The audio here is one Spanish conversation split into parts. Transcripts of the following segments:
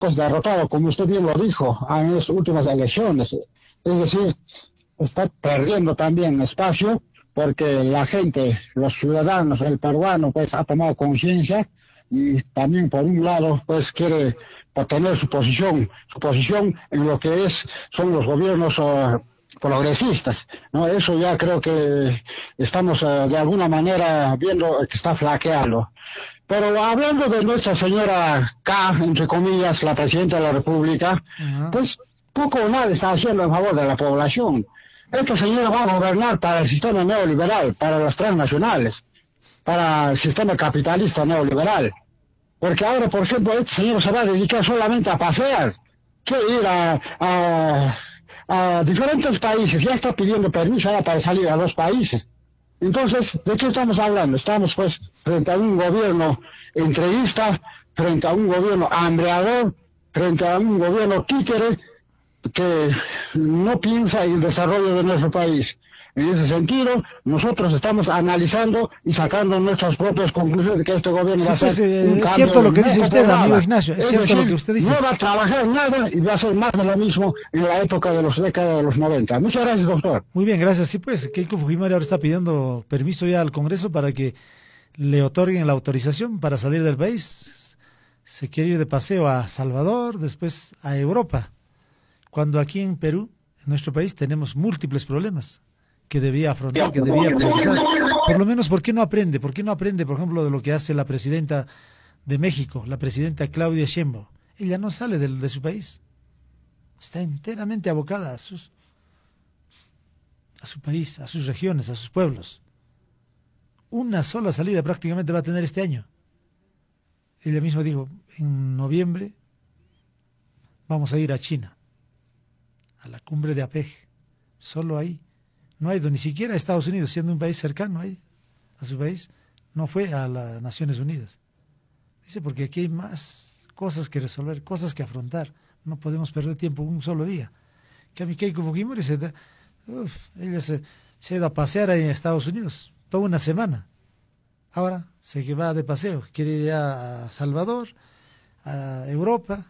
pues derrotado, como usted bien lo dijo, en las últimas elecciones. Es decir, está perdiendo también espacio porque la gente, los ciudadanos, el peruano, pues ha tomado conciencia y también por un lado, pues quiere obtener su posición en lo que son los gobiernos progresistas, ¿no? Eso ya creo que estamos de alguna manera viendo que está flaqueando. Pero hablando de nuestra señora K, entre comillas, la presidenta de la República, Ajá. pues poco o nada está haciendo en favor de la población. Esta señora va a gobernar para el sistema neoliberal, para las transnacionales, para el sistema capitalista neoliberal. Porque ahora, por ejemplo, este señor se va a dedicar solamente a pasear, que ir a diferentes países, ya está pidiendo permiso ahora para salir a los países. Entonces, ¿de qué estamos hablando? Estamos pues frente a un gobierno entreguista, frente a un gobierno hambreador, frente a un gobierno títere que no piensa en el desarrollo de nuestro país. En ese sentido, nosotros estamos analizando y sacando nuestras propias conclusiones de que este gobierno va Sí, a pues ser un es cierto cambio lo que no dice por usted, amigo nada. Ignacio, es Es cierto lo que decir, usted no dice. va a trabajar nada y va a ser más de lo mismo en la época de los décadas de los 90. Muchas gracias, doctor. Muy bien, gracias. Sí, pues Keiko Fujimori ahora está pidiendo permiso ya al Congreso para que le otorguen la autorización para salir del país. Se quiere ir de paseo a Salvador, después a Europa, cuando aquí en Perú, en nuestro país, tenemos múltiples problemas que debía afrontar, que debía priorizar. Por lo menos, ¿por qué no aprende? ¿Por qué no aprende, por ejemplo, de lo que hace la presidenta de México, la presidenta Claudia Sheinbaum? Ella no sale de su país, está enteramente abocada a su país, a sus regiones, a sus pueblos. Una sola salida prácticamente va a tener este año. Ella misma dijo, en noviembre vamos a ir a China, a la cumbre de APEC. Solo ahí. No ha ido ni siquiera a Estados Unidos, siendo un país cercano ahí, a su país. No fue a las Naciones Unidas. Dice, porque aquí hay más cosas que resolver, cosas que afrontar. No podemos perder tiempo un solo día. Que a mi Keiko Fujimori ella se ha ido a pasear ahí en Estados Unidos, toda una semana. Ahora se que va de paseo, quiere ir a Salvador, a Europa.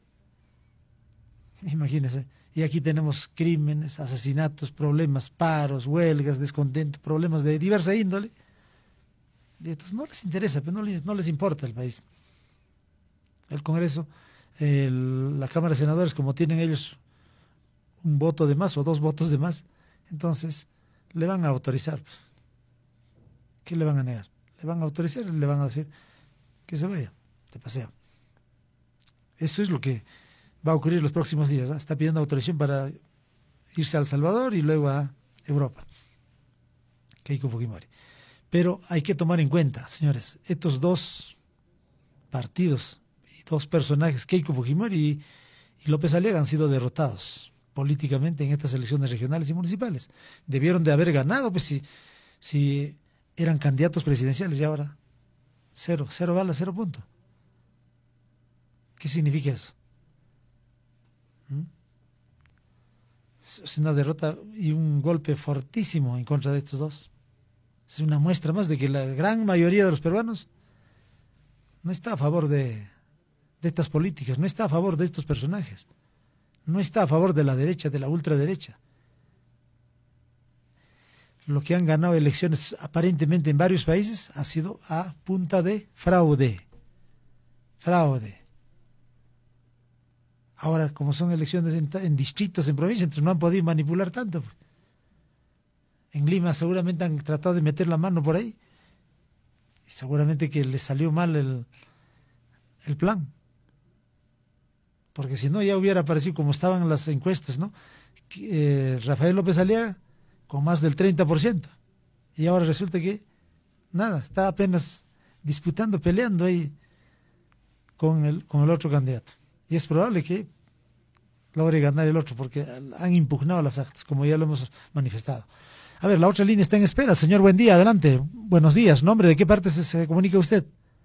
Imagínense. Y aquí tenemos crímenes, asesinatos, problemas, paros, huelgas, descontento, problemas de diversa índole. Y entonces no les interesa, pero no les importa el país. El Congreso, la Cámara de Senadores, como tienen ellos un voto de más o dos votos de más, entonces le van a autorizar. ¿Qué le van a negar? Le van a autorizar y le van a decir que se vaya de paseo. Eso es lo que va a ocurrir los próximos días. Está pidiendo autorización para irse a El Salvador y luego a Europa. Keiko Fujimori. Pero hay que tomar en cuenta, señores, estos dos partidos y dos personajes, Keiko Fujimori y López Aliaga, han sido derrotados políticamente en estas elecciones regionales y municipales. Debieron de haber ganado, pues si eran candidatos presidenciales y ahora cero balas, 0 puntos. ¿Qué significa eso? Es una derrota y un golpe fortísimo en contra de estos dos. Es una muestra más de que la gran mayoría de los peruanos no está a favor de estas políticas, no está a favor de estos personajes, no está a favor de la derecha, de la ultraderecha. Lo que han ganado elecciones aparentemente en varios países ha sido a punta de fraude. Fraude. Ahora, como son elecciones en distritos, en provincias, entonces no han podido manipular tanto. En Lima seguramente han tratado de meter la mano por ahí. Y seguramente que les salió mal el plan. Porque si no, ya hubiera aparecido como estaban las encuestas, ¿no? Rafael López Aliaga con más del 30%. Y ahora resulta que, nada, está apenas disputando, peleando ahí con el otro candidato. Y es probable que logre ganar el otro, porque han impugnado las actas, como ya lo hemos manifestado. A ver, la otra línea está en espera. Señor, buen día, adelante. Buenos días. ¿Nombre de qué parte se comunica usted?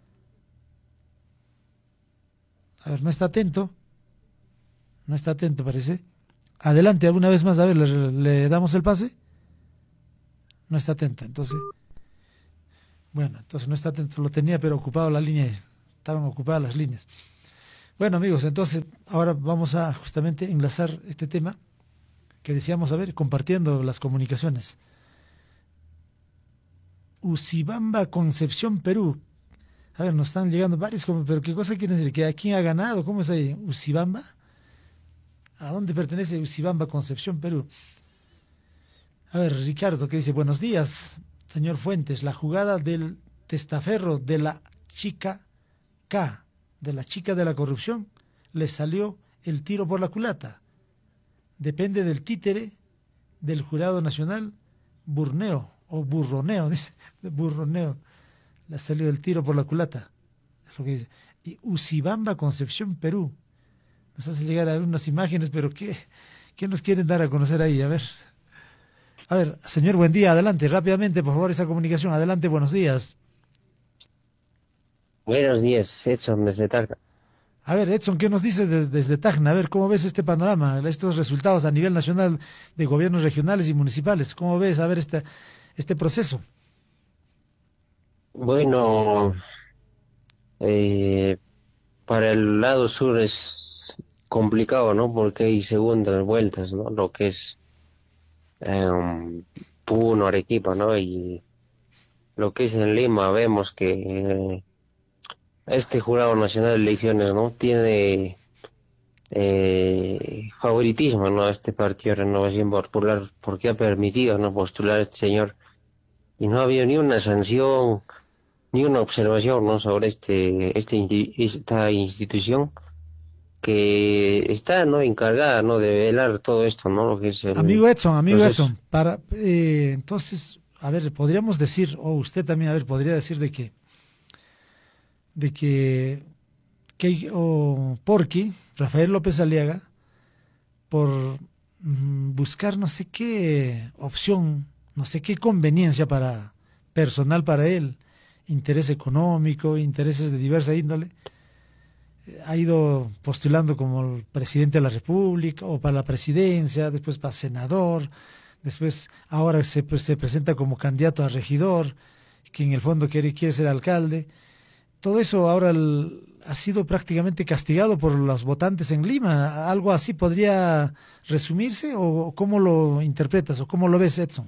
A ver, no está atento. No está atento, parece. Adelante, alguna vez más, a ver, ¿le damos el pase? No está atento, entonces. Bueno, entonces no está atento, lo tenía pero ocupado la línea, estaban ocupadas las líneas. Bueno, amigos, entonces ahora vamos a justamente enlazar este tema que decíamos, a ver, compartiendo las comunicaciones. Usibamba, Concepción, Perú. A ver, nos están llegando varios, pero ¿qué cosa quiere decir? ¿Que a quién ha ganado? ¿Cómo es ahí? ¿Usibamba? ¿A dónde pertenece Usibamba, Concepción, Perú? A ver, Ricardo, que dice, buenos días, señor Fuentes. La jugada del testaferro de la chica K, de la chica de la corrupción, le salió el tiro por la culata. Depende del títere del Jurado Nacional, Burneo, o Burroneo, dice, Burroneo. Le salió el tiro por la culata, es lo que dice. Y Usibamba, Concepción, Perú. Nos hace llegar a unas imágenes, pero ¿qué nos quieren dar a conocer ahí? A ver, señor, buen día, adelante, rápidamente, por favor, esa comunicación, adelante, buenos días. Buenos días, Edson, desde Talca. A ver, Edson, ¿qué nos dice desde Tacna? A ver, ¿cómo ves este panorama, estos resultados a nivel nacional de gobiernos regionales y municipales? ¿Cómo ves, a ver, este proceso? Bueno, eh, para el lado sur es complicado, ¿no? Porque hay segundas vueltas, ¿no? Lo que es Puno, Arequipa, ¿no? Y lo que es en Lima, vemos que este Jurado Nacional de Elecciones, ¿no? Tiene favoritismo, ¿no? Este Partido de Renovación Popular, porque ha permitido, ¿no? Postular a este señor. Y no ha habido ni una sanción ni una observación, ¿no? Sobre esta institución que está, ¿no? Encargada, ¿no? De velar todo esto, ¿no? Lo que es el Amigo proceso. Edson, entonces, a ver, podríamos decir, o usted también, a ver, podría decir de que o Porqui, Rafael López Aliaga, por buscar no sé qué opción, no sé qué conveniencia para personal para él, interés económico, intereses de diversa índole, ha ido postulando como el presidente de la República o para la presidencia, después para senador, después ahora se presenta como candidato a regidor, que en el fondo quiere ser alcalde. Todo eso ahora ha sido prácticamente castigado por los votantes en Lima. ¿Algo así podría resumirse o cómo lo interpretas o cómo lo ves, Edson?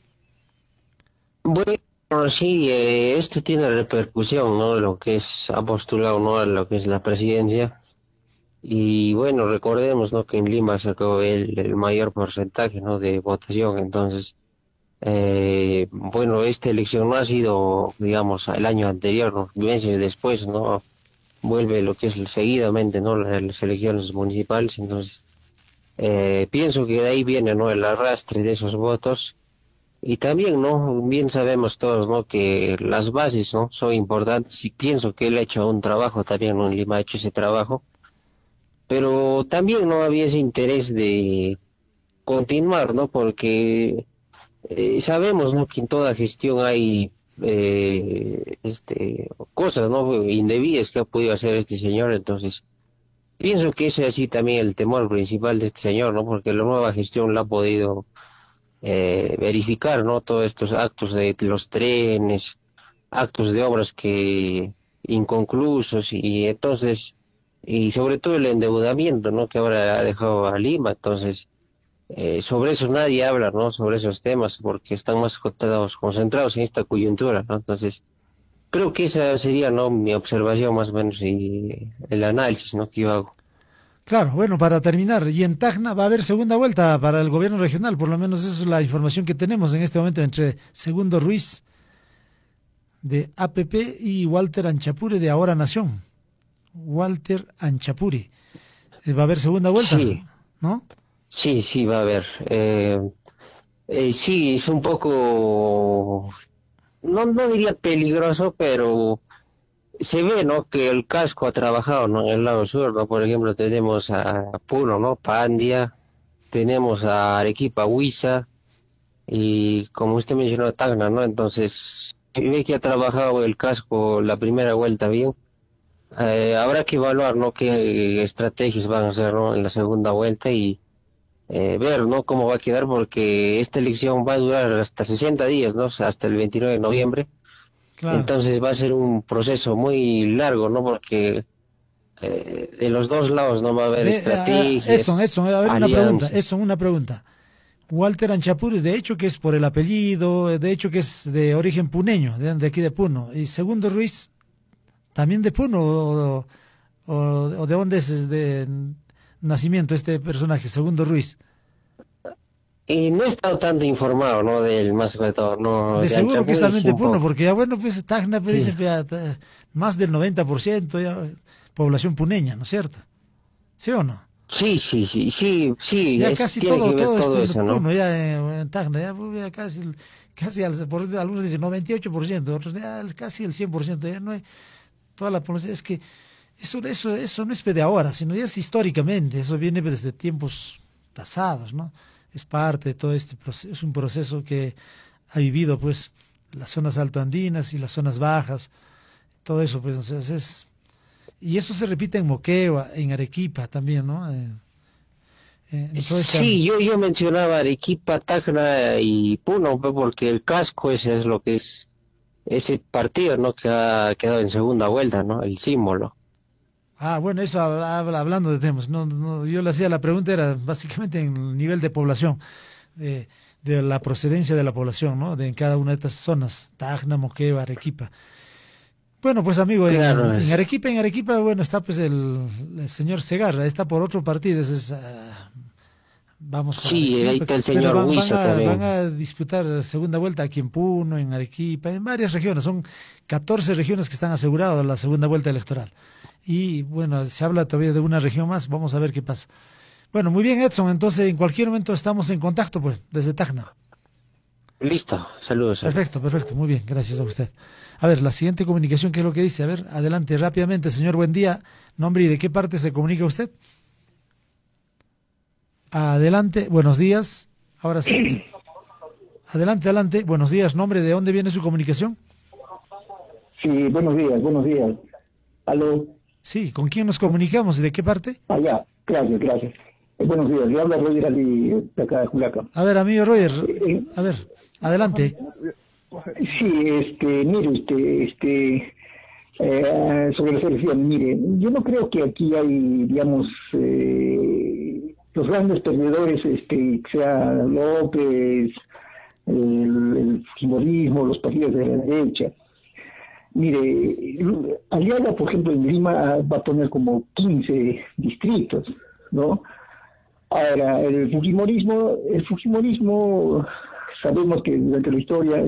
Bueno, sí, esto tiene repercusión, ¿no? Lo que es, ha postulado, ¿no? A lo que es la presidencia. Y bueno, recordemos, ¿no? Que en Lima sacó el mayor porcentaje, ¿no? De votación. Entonces, bueno, esta elección no ha sido, digamos, el año anterior, ¿no? Meses después, ¿no? Vuelve lo que es seguidamente, ¿no? Las elecciones municipales. Entonces, pienso que de ahí viene, ¿no? El arrastre de esos votos. Y también, ¿no? Bien sabemos todos, ¿no? Que las bases, ¿no? Son importantes y pienso que él ha hecho un trabajo también, ¿no? En Lima ha hecho ese trabajo, pero también no había ese interés de continuar, ¿no? Porque sabemos, ¿no? Que en toda gestión hay cosas, ¿no? Indebidas que ha podido hacer este señor, entonces pienso que ese es así también el temor principal de este señor, ¿no? Porque la nueva gestión la ha podido verificar, ¿no? Todos estos actos de los trenes, actos de obras que inconclusos y entonces, y sobre todo el endeudamiento, ¿no? Que ahora ha dejado a Lima, entonces, sobre eso nadie habla, ¿no? Sobre esos temas porque están más concentrados en esta coyuntura, ¿no? Entonces, creo que esa sería, ¿no? Mi observación más o menos y el análisis, ¿no? Que yo hago. Claro, bueno, para terminar, y en Tacna va a haber segunda vuelta para el gobierno regional, por lo menos esa es la información que tenemos en este momento entre Segundo Ruiz de APP y Walter Anchapure de Ahora Nación. Walter Anchapuri. Va a haber segunda vuelta, Sí, ¿no? sí, sí, va a haber. Sí, es un poco, no diría peligroso, pero se ve, ¿no? Que el casco ha trabajado, ¿no? En el lado sur, ¿no? Por ejemplo, tenemos a Puno, ¿no? Pandia, tenemos a Arequipa, Huiza, y como usted mencionó, Tacna, ¿no? Entonces, se ve que ha trabajado el casco la primera vuelta bien. Habrá que evaluar, ¿no? Qué estrategias van a hacer, ¿no? En la segunda vuelta y ver, ¿no? Cómo va a quedar, porque esta elección va a durar hasta 60 días, ¿no? O sea, hasta el 29 de noviembre. Claro. Entonces va a ser un proceso muy largo, ¿no? Porque de los dos lados no va a haber estrategias, Edson, a ver, una pregunta, alianzas. Edson, una pregunta. Walter Anchapuri, de hecho que es por el apellido, de hecho que es de origen puneño, de aquí de Puno. Y Segundo Ruiz, también de Puno, o de dónde es de nacimiento este personaje, Segundo Ruiz. Y no he estado tanto informado, ¿no? Del más sobre todo, ¿no? De De seguro que es Anchamuy también sí de un Puno, poco. porque ya bueno, pues Tacna, pues, Sí, dicen, pues, ya, más del 90% ya, población puneña, ¿no es cierto? ¿Sí o no? sí, Ya es, casi tiene todo, que ver todo es todo eso, ¿no? Puno, ya en Tacna, ya, pues, ya casi, algunos dicen 98%, otros ya casi el 100%, ya no hay, toda la población, es que eso no es de ahora, sino ya es históricamente, eso viene desde tiempos pasados, ¿no? Es parte de todo este proceso, es un proceso que ha vivido, pues, las zonas altoandinas y las zonas bajas, todo eso, pues, entonces y eso se repite en Moquegua, en Arequipa también, ¿no? En todo este Sí, ámbito. yo mencionaba Arequipa, Tacna y Puno, pues, porque el casco ese es lo que es ese partido, ¿no? Que ha quedado en segunda vuelta, ¿no? El símbolo. Ah, bueno, eso hablando de temas, yo le hacía la pregunta, era básicamente en el nivel de población, de, de la procedencia de la población, ¿no? De en cada una de estas zonas, Tacna, Moquegua, Arequipa. Bueno, pues amigo, Claro, En Arequipa, bueno, está pues el señor Segarra, está por otro partido, vamos por sí, ahí Arequipa, está el pero señor Huiza van también. a disputar segunda vuelta aquí en Puno, en Arequipa, en varias regiones, son 14 regiones que están aseguradas la segunda vuelta electoral. Y bueno, se habla todavía de una región más, vamos a ver qué pasa. Bueno, muy bien, Edson, entonces en cualquier momento estamos en contacto, pues, desde Tacna. Listo, saludos. Perfecto, perfecto, muy bien, gracias a usted. A ver, la siguiente comunicación, ¿qué es lo que dice? A ver, adelante rápidamente, señor, buen día. Nombre y de qué parte se comunica usted. Adelante, buenos días. Ahora sí, adelante, adelante, buenos días. Nombre, ¿de dónde viene su comunicación? Sí, buenos días, buenos días. Aló, Sí, ¿con quién nos comunicamos y de qué parte? allá, gracias, gracias. Buenos días, le habla Roger Ali de acá de Juliaca. A ver, amigo Roger, Eh, a ver, adelante. sí, mire sobre la selección, mire, yo no creo que aquí hay, digamos, los grandes perdedores, sea López, el fujimorismo, los partidos de la derecha. Mire, Aliaga, por ejemplo, en Lima va a poner como 15 distritos, ¿no? Ahora, el fujimorismo sabemos que durante la historia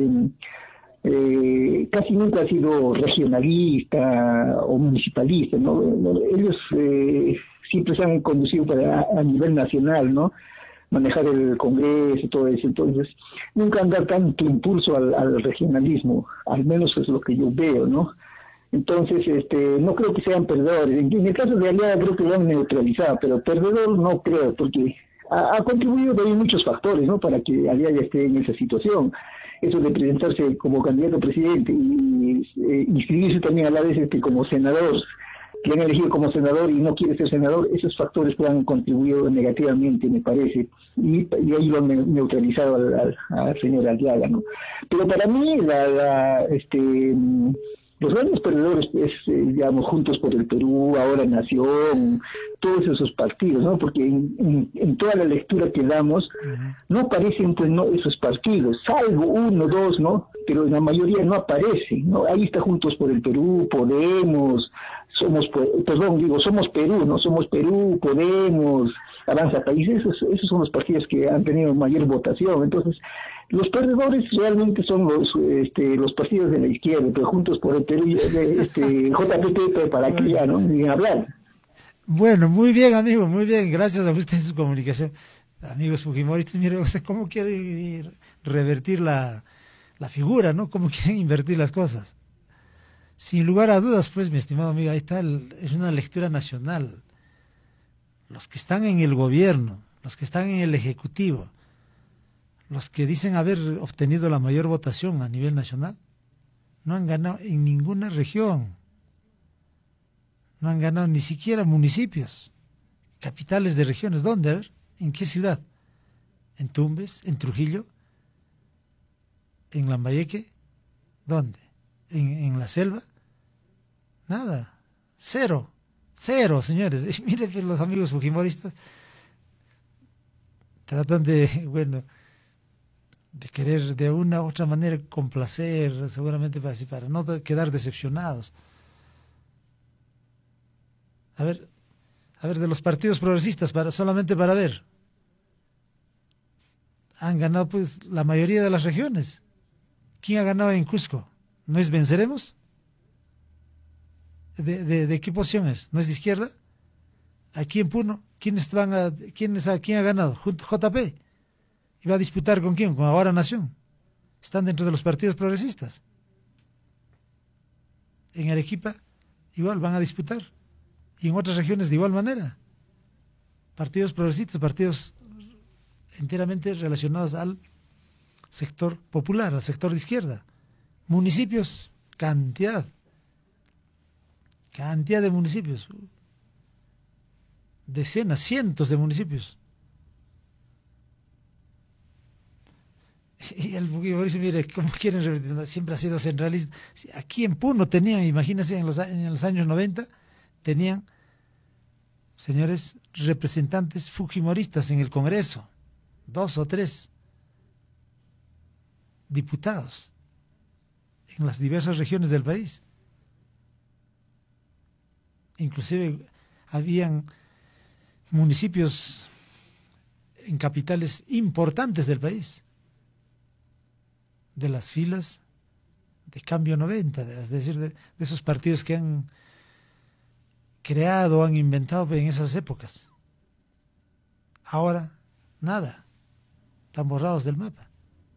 casi nunca ha sido regionalista o municipalista, ¿no? Ellos siempre se han conducido a nivel nacional, ¿no? Manejar el Congreso y todo eso. Entonces, nunca han dado tanto impulso al regionalismo, al menos es lo que yo veo, ¿no? Entonces, no creo que sean perdedores. En el caso de Aliaga creo que lo han neutralizado, pero perdedor no creo, porque ha contribuido también muchos factores, ¿no? Para que Aliaga esté en esa situación. Eso de presentarse como candidato a presidente y inscribirse también a la vez como senador, que han elegido como senador y no quiere ser senador, esos factores que han contribuido negativamente, me parece, y ahí lo han neutralizado al señor Aliaga, ¿no? Pero para mí, los grandes perdedores es, digamos, Juntos por el Perú, Ahora Nación, todos esos partidos, ¿no? Porque en toda la lectura que damos, Ujú. no aparecen, pues, no, esos partidos, salvo uno, dos, ¿no? Pero en la mayoría no aparecen, ¿no? Ahí está Juntos por el Perú, Podemos, Somos Perú, ¿no? Somos Perú, Podemos, Avanza País, esos son los partidos que han tenido mayor votación. Entonces, los perdedores realmente son los partidos de la izquierda, pero Juntos por el Perú, JPP, para aquí Bueno, ya, ¿no? Ni hablar. bueno, muy bien, amigo, muy bien. Gracias a usted en su comunicación. Amigos fujimoristas, mire, o sea, cómo quieren revertir la figura, ¿no? Cómo quieren invertir las cosas. Sin lugar a dudas, pues, mi estimado amigo, ahí está, es una lectura nacional. Los que están en el gobierno, los que están en el ejecutivo, los que dicen haber obtenido la mayor votación a nivel nacional, no han ganado en ninguna región, no han ganado ni siquiera municipios, capitales de regiones. ¿Dónde? A ver, ¿en qué ciudad? ¿En Tumbes? ¿En Trujillo? ¿En Lambayeque? ¿Dónde? ¿En la selva? Nada, cero. Cero, señores. Y miren que los amigos fujimoristas tratan de, bueno, de querer de una u otra manera complacer, seguramente para no quedar decepcionados. A ver, de los partidos progresistas, solamente para ver, han ganado pues la mayoría de las regiones. ¿Quién ha ganado en Cusco? ¿No es Venceremos? ¿De qué posición es? ¿No es de izquierda? Aquí en Puno, ¿quién ha ganado? JP. ¿Y va a disputar con quién? Con Ahora Nación. Están dentro de los partidos progresistas. En Arequipa, igual van a disputar. Y en otras regiones de igual manera. Partidos progresistas, partidos enteramente relacionados al sector popular, al sector de izquierda. Municipios, cantidad de municipios. Decenas, cientos de municipios. Y el Fujimorismo, mire, como quieren revertir, siempre ha sido centralista. Aquí en Puno tenían, imagínense, en los años 90, tenían, señores, representantes fujimoristas en el Congreso, 2 o 3 diputados en las diversas regiones del país. Inclusive habían municipios en capitales importantes del país, de las filas de Cambio 90, es decir, de esos partidos que han creado, han inventado en esas épocas. Ahora, nada, están borrados del mapa.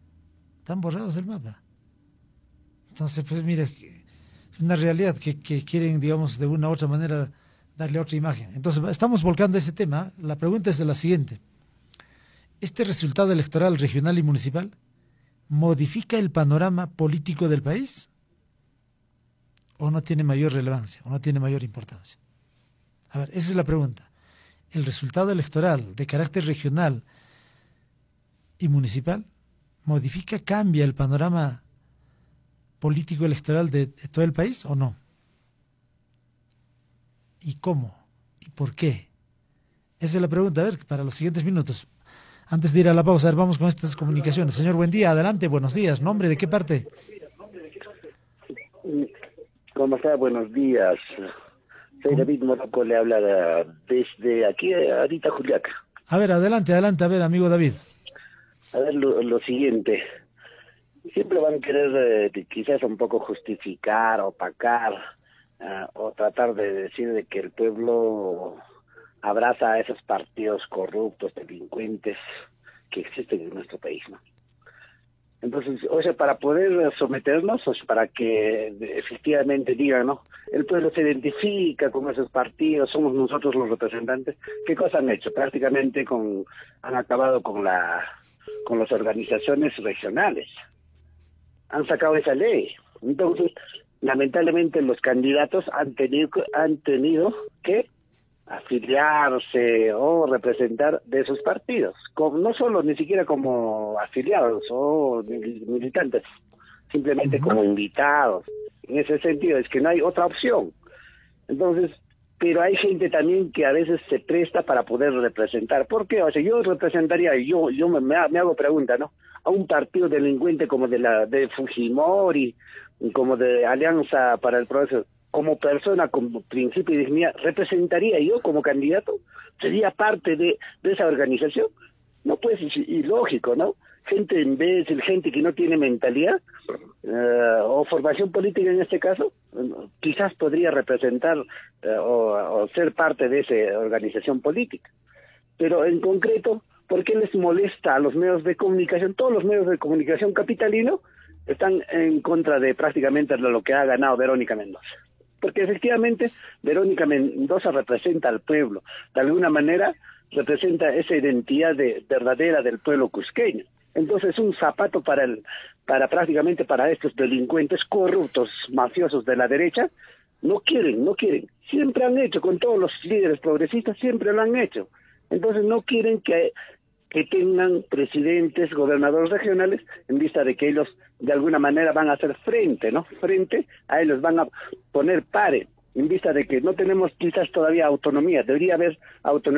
Entonces, pues mira, es una realidad que quieren, digamos, de una u otra manera darle otra imagen. Entonces, estamos volcando ese tema. La pregunta es la siguiente. ¿Este resultado electoral regional y municipal modifica el panorama político del país? ¿O no tiene mayor relevancia? ¿O no tiene mayor importancia? A ver, esa es la pregunta. ¿El resultado electoral de carácter regional y municipal modifica, cambia el panorama político electoral de todo el país o no? ¿Y cómo? ¿Y por qué? Esa es la pregunta, a ver, para los siguientes minutos. Antes de ir a la pausa, a ver, vamos con estas comunicaciones. Señor, buen día, adelante, buenos días. ¿Nombre de qué parte? ¿Cómo está? Buenos días. Soy David Morocco, le habla desde aquí, ahorita Juliaca. A ver, adelante, a ver, amigo David. A ver, lo siguiente. Siempre van a querer quizás un poco justificar, opacar, o tratar de decir de que el pueblo abraza a esos partidos corruptos, delincuentes que existen en nuestro país, ¿no? Entonces, o sea, para poder someternos, o sea, para que efectivamente digan, ¿no? El pueblo se identifica con esos partidos, somos nosotros los representantes. ¿Qué cosa han hecho? Prácticamente han acabado con las organizaciones regionales. Han sacado esa ley. Entonces, lamentablemente los candidatos han tenido que afiliarse o representar de esos partidos, no solo ni siquiera como afiliados o militantes, simplemente como invitados. En ese sentido es que no hay otra opción. Entonces, pero hay gente también que a veces se presta para poder representar. ¿Por qué? O sea, yo representaría, yo me hago pregunta, ¿no? A un partido delincuente como de Fujimori, como de Alianza para el Progreso, como persona, como principio y dignidad, ¿representaría yo como candidato? ¿Sería parte de esa organización? No, pues es ilógico, ¿no? Gente imbécil, gente que no tiene mentalidad o formación política en este caso, quizás podría representar o ser parte de esa organización política. Pero en concreto, ¿por qué les molesta a los medios de comunicación? Todos los medios de comunicación capitalinos están en contra de prácticamente lo que ha ganado Verónica Mendoza. Porque efectivamente Verónica Mendoza representa al pueblo, de alguna manera representa esa identidad verdadera del pueblo cusqueño. Entonces es un zapato para prácticamente para estos delincuentes corruptos, mafiosos de la derecha. No quieren, siempre han hecho, con todos los líderes progresistas siempre lo han hecho. Entonces no quieren que tengan presidentes, gobernadores regionales, en vista de que ellos de alguna manera van a hacer frente, ¿no? Frente a ellos, van a poner pare en vista de que no tenemos quizás todavía autonomía, debería haber autonomía